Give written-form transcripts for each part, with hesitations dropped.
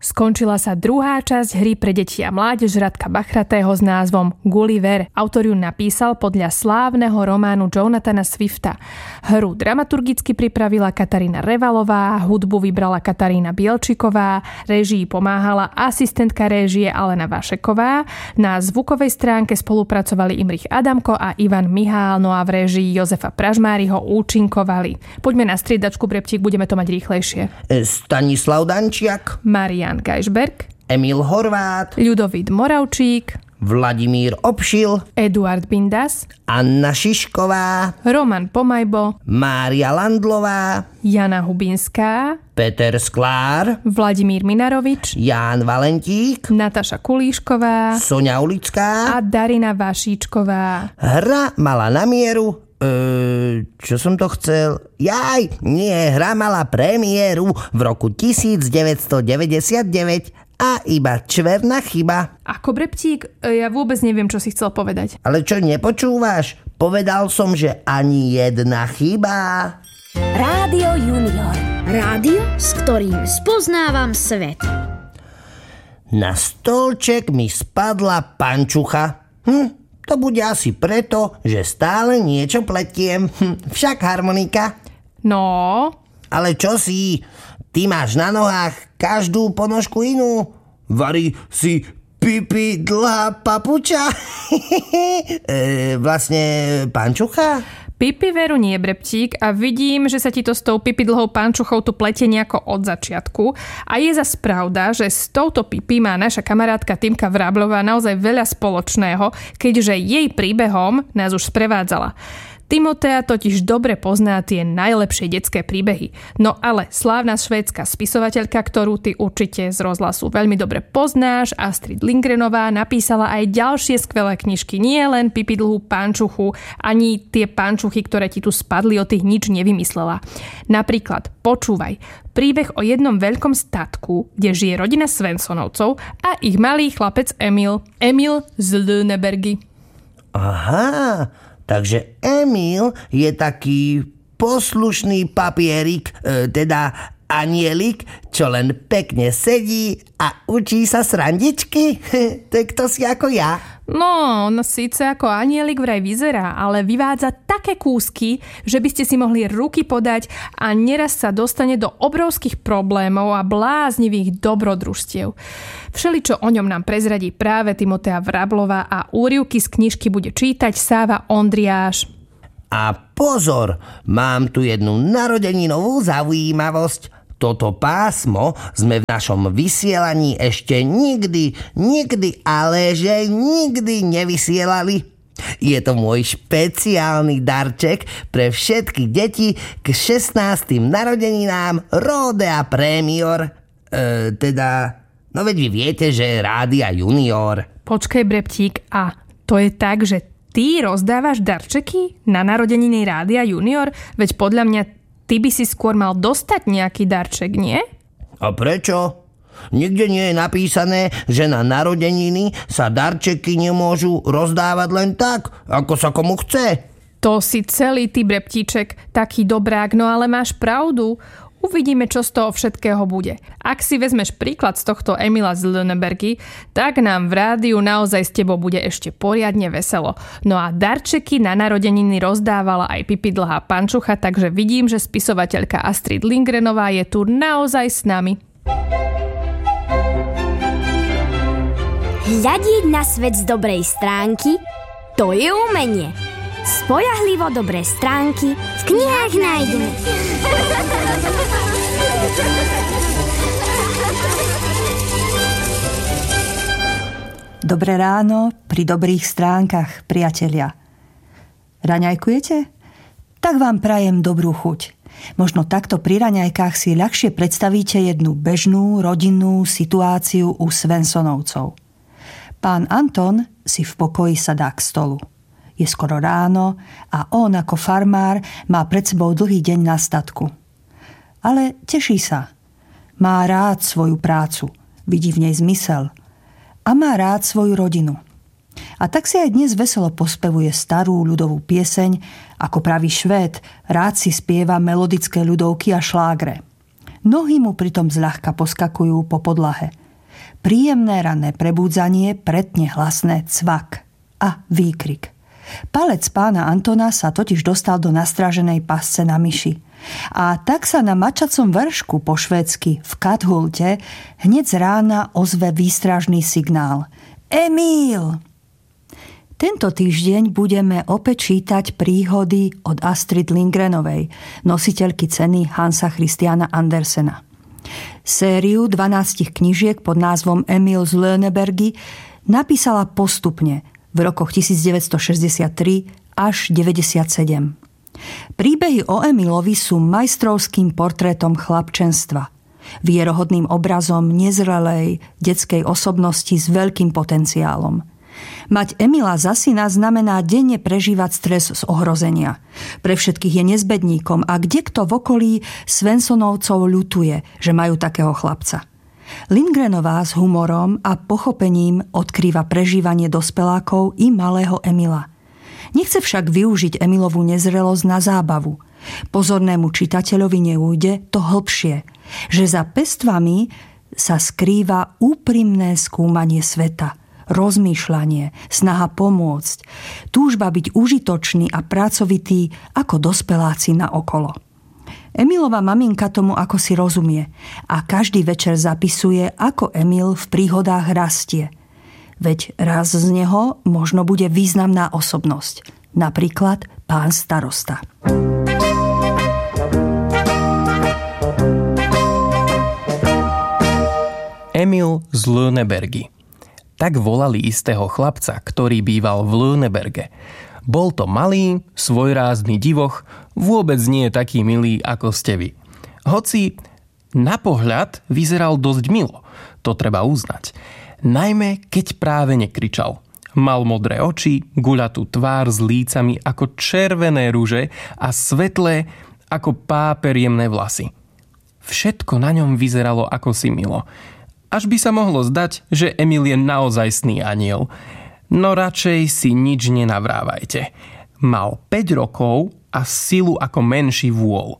Skončila sa druhá časť hry pre deti a mládež Radka Bachratého s názvom Gulliver. Autor ju napísal podľa slávneho románu Jonathana Swifta. Hru dramaturgicky pripravila Katarína Revalová, hudbu vybrala Katarína Bielčiková, réžii pomáhala asistentka réžie Alena Vašeková, na zvukovej stránke spolupracovali Imrich Adamko a Ivan Mihál, no a v réžii Jozefa Pražmáriho účinkovali. Poďme na striedačku, Breptík, budeme to mať rýchlejšie. Stanislav Dančiak, Marián Gajšberg, Emil Horvát, Ľudovít Moravčík, Vladimír Obšil, Eduard Bindas, Anna Šišková, Roman Pomajbo, Mária Landlová, Jana Hubinská, Peter Sklár, Vladimír Minarovič, Ján Valentík, Nataša Kulíšková, Soňa Ulická a Darina Vašíčková. Hra mala na mieru... čo som to chcel? Hra mala premiéru v roku 1999 a iba čverná chyba. Ako, Breptík? Ja vôbec neviem, čo si chcel povedať. Ale čo, nepočúvaš? Povedal som, že ani jedna chyba. Rádio Junior. Rádio, s ktorým spoznávam svet. Na stolček mi spadla pančucha. To bude asi preto, že stále niečo pletiem. Však harmonika. No? Ale čo si? Ty máš na nohách každú ponožku inú. Vari si pipi dlhá papuča. Vlastne pančucha? Pipi veru nie, Breptík, a vidím, že sa ti to s tou pipi dlhou pančuchou tu pletie nejako od začiatku. A je zas pravda, že s touto pipi má naša kamarátka Týmka Vrablová naozaj veľa spoločného, keďže jej príbehom nás už sprevádzala. Timotea totiž dobre pozná tie najlepšie detské príbehy. No ale slávna švédska spisovateľka, ktorú ty určite z rozhlasu veľmi dobre poznáš, Astrid Lindgrenová, napísala aj ďalšie skvelé knižky. Nie len Pipi dlhú pančuchu, ani tie pančuchy, ktoré ti tu spadli, o tých nič nevymyslela. Napríklad, počúvaj, príbeh o jednom veľkom statku, kde žije rodina Svensonovcov a ich malý chlapec Emil. Emil z Lünebergy. Aha, takže Emil je taký poslušný papierik, teda anielik, čo len pekne sedí a učí sa srandičky. To je kto si ako ja. No, on síce ako anielik vraj vyzerá, ale vyvádza také kúsky, že by ste si mohli ruky podať a neraz sa dostane do obrovských problémov a bláznivých dobrodružstiev. Všeličo o ňom nám prezradí práve Timotea Vrablová a úryvky z knižky bude čítať Sáva Ondriáš. A pozor, mám tu jednu narodeninovú zaujímavosť. Toto pásmo sme v našom vysielaní ešte nikdy, ale že nikdy nevysielali. Je to môj špeciálny darček pre všetky deti k 16. narodeninám Ródea Premior. No veď vy viete, že Rádia Junior. Počkaj, Breptík, a to je tak, že ty rozdávaš darčeky na narodeniny Rádia Junior? Veď podľa mňa ty by si skôr mal dostať nejaký darček, nie? A prečo? Nikde nie je napísané, že na narodeniny sa darčeky nemôžu rozdávať len tak, ako sa komu chce. To si celý ty, Breptíček, taký dobrák, no ale máš pravdu. Uvidíme, čo z toho všetkého bude. Ak si vezmeš príklad z tohto Emila z Lünebergy, tak nám v rádiu naozaj s tebou bude ešte poriadne veselo. No a darčeky na narodeniny rozdávala aj Pipi dlhá pančucha, takže vidím, že spisovateľka Astrid Lindgrenová je tu naozaj s nami. Hľadiť na svet z dobrej stránky, to je umenie. Spoľahlivo dobré stránky v knihách nájdeme. Dobré ráno pri dobrých stránkach, priatelia. Raňajkujete? Tak vám prajem dobrú chuť. Možno takto pri raňajkách si ľahšie predstavíte jednu bežnú rodinnú situáciu u Svensonovcov. Pán Anton si v pokoji sadá k stolu. Je skoro ráno a on ako farmár má pred sebou dlhý deň na statku. Ale teší sa. Má rád svoju prácu, vidí v nej zmysel a má rád svoju rodinu. A tak si aj dnes veselo pospevuje starú ľudovú pieseň, ako pravý Švéd rád si spieva melodické ľudovky a šlágre. Nohy mu pritom zľahka poskakujú po podlahe. Príjemné ranné prebúdzanie pretne hlasné cvak a výkrik. Palec pána Antona sa totiž dostal do nastráženej pasce na myši. A tak sa na mačacom vršku po švédsky v Kathulte hneď z rána ozve výstražný signál. Emil! Tento týždeň budeme opäť čítať príhody od Astrid Lindgrenovej, nositeľky ceny Hansa Christiana Andersena. Sériu 12 knižiek pod názvom Emil z Lönnebergy napísala postupne v rokoch 1963 až 97. Príbehy o Emilovi sú majstrovským portrétom chlapčenstva, vierohodným obrazom nezrelej detskej osobnosti s veľkým potenciálom. Mať Emila za syna znamená denne prežívať stres z ohrozenia. Pre všetkých je nezbedníkom a kdekto v okolí Svensonovcov ľutuje, že majú takého chlapca. Lindgrenová s humorom a pochopením odkrýva prežívanie dospelákov i malého Emila. Nechce však využiť Emilovú nezrelosť na zábavu. Pozornému čitateľovi neújde to hlbšie, že za pestvami sa skrýva úprimné skúmanie sveta, rozmýšľanie, snaha pomôcť, túžba byť užitočný a pracovitý ako dospeláci na okolo. Emilova maminka tomu ako si rozumie a každý večer zapisuje, ako Emil v príhodách rastie. Veď raz z neho možno bude významná osobnosť, napríklad pán starosta. Emil z Lönnebergy. Tak volali istého chlapca, ktorý býval v Lönneberge. Bol to malý, svojrázny divoch, vôbec nie je taký milý, ako ste vy. Hoci na pohľad vyzeral dosť milo, to treba uznať. Najmä keď práve nekričal. Mal modré oči, guľatú tvár s lícami ako červené ruže a svetlé ako páperiemné vlasy. Všetko na ňom vyzeralo ako si milo. Až by sa mohlo zdať, že Emil je naozajstný aniel. No radšej si nič nenavrávajte. Mal 5 rokov a silu ako menší vôl.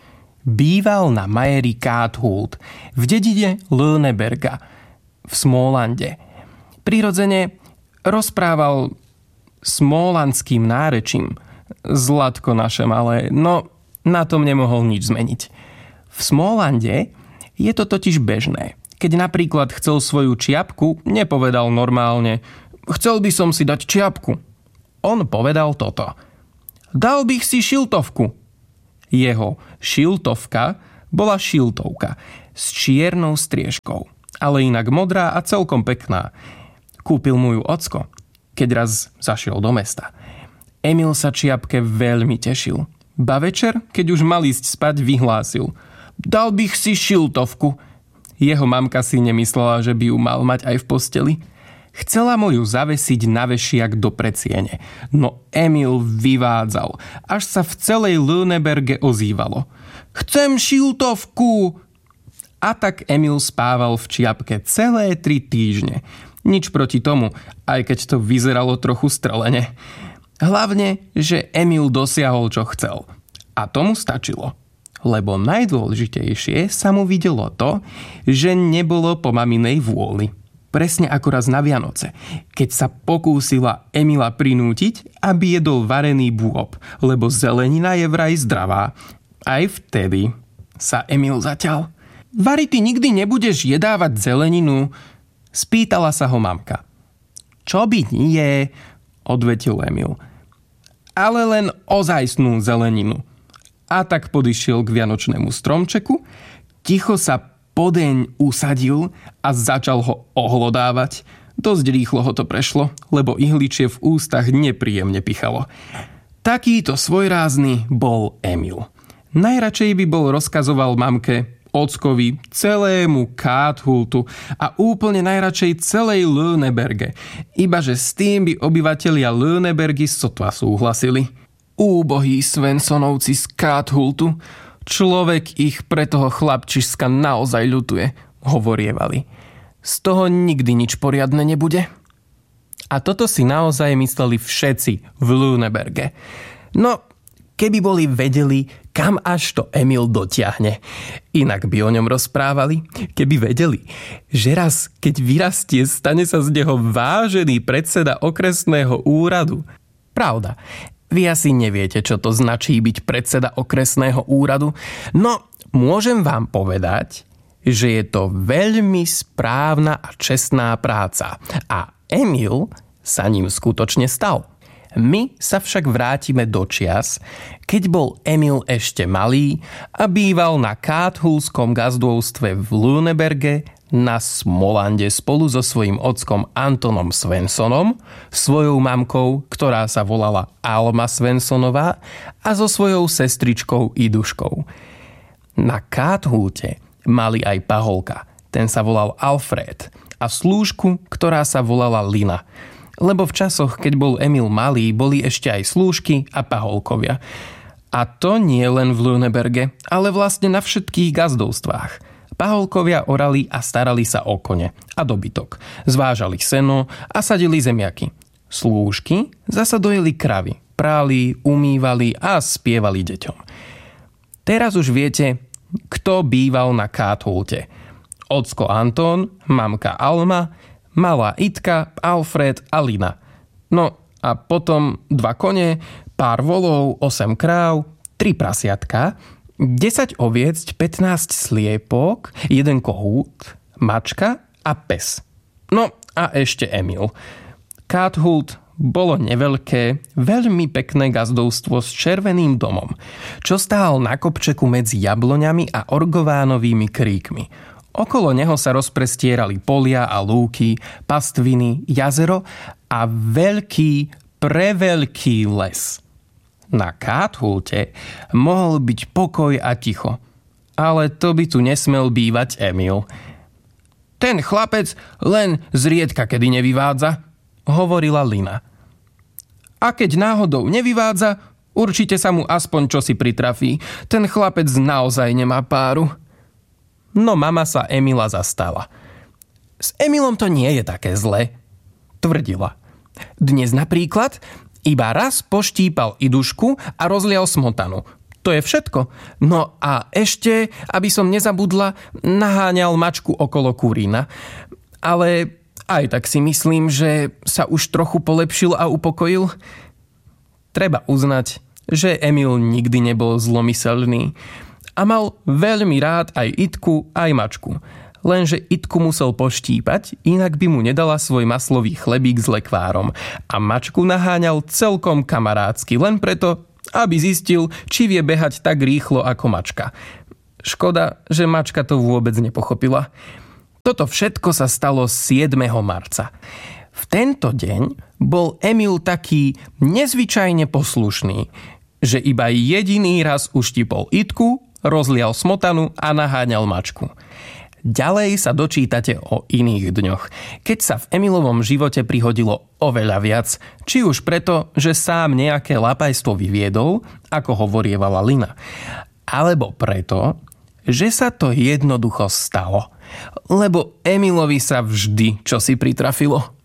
Býval na majeri Kathult v dedine Lönneberga v Smólande. Prirodzene rozprával smólandským nárečím. Zlatko naše malé, no na tom nemohol nič zmeniť. V Smólande je to totiž bežné. Keď napríklad chcel svoju čiapku, nepovedal normálne: chcel by som si dať čiapku. On povedal toto: dal bych si šiltovku. Jeho šiltovka bola šiltovka s čiernou striežkou, ale inak modrá a celkom pekná. Kúpil mu ju ocko, keď raz zašiel do mesta. Emil sa čiapke veľmi tešil. Ba večer, keď už mal ísť spať, vyhlásil: dal bych si šiltovku. Jeho mamka si nemyslela, že by ju mal mať aj v posteli. Chcela mu ju zavesiť na vešiak do predsiene. No Emil vyvádzal, až sa v celej Lönneberge ozývalo: chcem šiltovku! A tak Emil spával v čiapke celé 3 týždne. Nič proti tomu, aj keď to vyzeralo trochu strelene. Hlavne, že Emil dosiahol, čo chcel. A tomu stačilo. Lebo najdôležitejšie sa mu videlo to, že nebolo po maminej vôli. Presne ako raz na Vianoce, keď sa pokúsila Emila prinútiť, aby jedol varený bôb, lebo zelenina je vraj zdravá. Aj vtedy sa Emil zaťal. Vari, ty nikdy nebudeš jedávať zeleninu? Spýtala sa ho mamka. Čo by nie, odvetil Emil. Ale len ozajstnú zeleninu. A tak podišiel k vianočnému stromčeku, ticho sa podeň usadil a začal ho ohlodávať. Dosť rýchlo ho to prešlo, lebo ihličie v ústach nepríjemne pichalo. Takýto svojrázny bol Emil. Najradšej by bol rozkazoval mamke, ockovi, celému Kathultu a úplne najradšej celej Lönneberge. Ibaže s tým by obyvatelia Lönnebergy sotva súhlasili. Úbohí Svensonovci z Kathultu, človek ich pre toho chlapčiska naozaj ľutuje, hovorievali. Z toho nikdy nič poriadne nebude. A toto si naozaj mysleli všetci v Lönneberge. No, keby boli vedeli, kam až to Emil dotiahne. Inak by o ňom rozprávali, keby vedeli, že raz, keď vyrastie, stane sa z neho vážený predseda okresného úradu. Pravda, vy asi neviete, čo to značí byť predseda okresného úradu, no môžem vám povedať, že je to veľmi správna a čestná práca a Emil sa ním skutočne stal. My sa však vrátime do čias, keď bol Emil ešte malý a býval na Káthulskom gazdovstve v Lüneberge na Smolande spolu so svojím ockom Antonom Svensonom, svojou mamkou, ktorá sa volala Alma Svensonová a so svojou sestričkou Iduškou. Na Káthulte mali aj paholka, ten sa volal Alfred, a slúžku, ktorá sa volala Lina. Lebo v časoch, keď bol Emil malý, boli ešte aj slúžky a paholkovia. A to nie len v Lüneberge, ale vlastne na všetkých gazdovstvách. Paholkovia orali a starali sa o kone a dobytok. Zvážali seno a sadili zemiaky. Slúžky zasa dojeli kravy, práli, umývali a spievali deťom. Teraz už viete, kto býval na Káthulte. Ocko Anton, mamka Alma, malá Itka, Alfred a Lina. No a potom 2 kone, pár volov, 8 kráv, 3 prasiatka, 10 oviec, 15 sliepok, 1 kohút, mačka a pes. No a ešte Emil. Káthult bolo neveľké, veľmi pekné gazdovstvo s červeným domom, čo stál na kopčeku medzi jabloňami a orgovánovými kríkmi. Okolo neho sa rozprestierali polia a lúky, pastviny, jazero a veľký, preveľký les. Na Káthulte mohol byť pokoj a ticho, ale to by tu nesmel bývať Emil. Ten chlapec len zriedka kedy nevyvádza, hovorila Lina. A keď náhodou nevyvádza, určite sa mu aspoň čosi pritrafí. Ten chlapec naozaj nemá páru. No mama sa Emila zastala. S Emilom to nie je také zlé, tvrdila. Dnes napríklad iba raz poštípal Idušku a rozlial smotanu. To je všetko. No a ešte, aby som nezabudla, naháňal mačku okolo kurína. Ale aj tak si myslím, že sa už trochu polepšil a upokojil. Treba uznať, že Emil nikdy nebol zlomyselný. A mal veľmi rád aj Itku, aj mačku. Lenže Itku musel poštípať, inak by mu nedala svoj maslový chlebík s lekvárom. A mačku naháňal celkom kamarátsky, len preto, aby zistil, či vie behať tak rýchlo ako mačka. Škoda, že mačka to vôbec nepochopila. Toto všetko sa stalo 7. marca. V tento deň bol Emil taký nezvyčajne poslušný, že iba jediný raz uštipol Itku, rozlial smotanu a naháňal mačku. Ďalej sa dočítate o iných dňoch, keď sa v Emilovom živote prihodilo oveľa viac, či už preto, že sám nejaké lapajstvo vyviedol, ako hovorievala Lina, alebo preto, že sa to jednoducho stalo, lebo Emilovi sa vždy čosi pritrafilo.